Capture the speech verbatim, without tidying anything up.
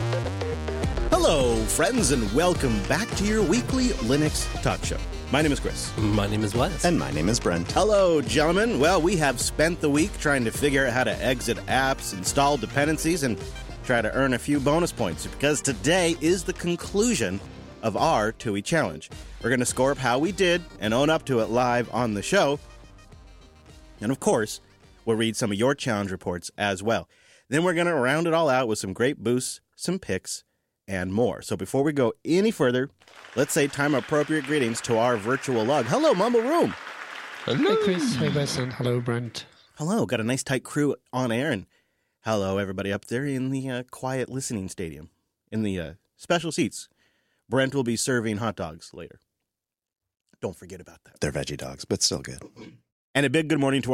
Hello, friends, and welcome back to your weekly Linux talk show. My name is Chris. My name is Wes. And my name is Brent. Hello, gentlemen. Well, we have spent the week trying to figure out how to exit apps, install dependencies, and try to earn a few bonus points, because today is the conclusion of our T U I challenge. We're going to score up how we did and own up to it live on the show. And of course, we'll read some of your challenge reports as well. Then we're going to round it all out with some great boosts, some picks, and more. So before we go any further, let's say time-appropriate greetings to our virtual lug. Hello, Mumble Room. Hello. Hey, Chris. Hey, Wes. And hello, Brent. Hello. Got a nice tight crew on air. And hello, everybody up there in the uh, quiet listening stadium, in the uh, special seats. Brent will be serving hot dogs later. Don't forget about that. They're veggie dogs, but still good. And a big good morning to our